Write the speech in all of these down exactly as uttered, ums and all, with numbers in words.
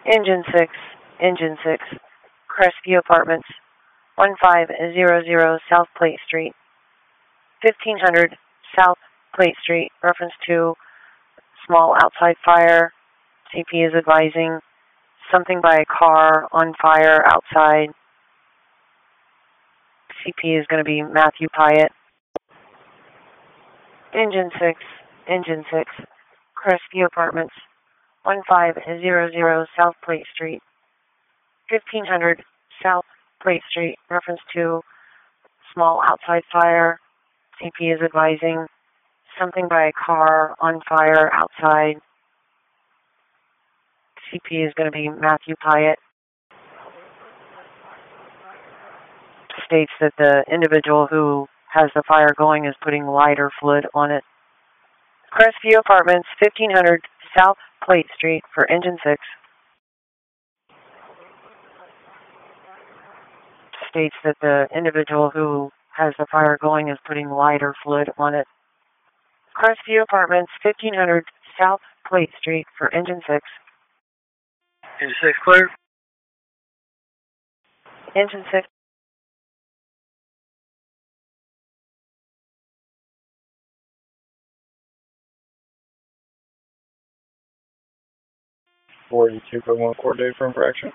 Engine six, Engine six, Crestview Apartments, one five zero zero South Plate Street, fifteen hundred South Plate Street, reference to small outside fire. C P is advising something by a car on fire outside. C P is going to be Matthew Pyatt. Engine six, Engine six, Crestview Apartments, one five zero zero South Plate Street, fifteen hundred South Plate Street, reference to small outside fire. C P is advising something by a car on fire outside. C P is going to be Matthew Pyatt. States that the individual who has the fire going is putting lighter fluid on it. Crestview Apartments, fifteen hundred South Plate Street for Engine six. States that the individual who has the fire going is putting lighter fluid on it. Crestview Apartments, fifteen hundred South Plate Street for Engine six. Engine six clear. Engine six. forty-two point one court date for infraction.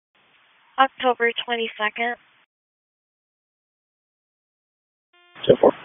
October twenty-second. ten four.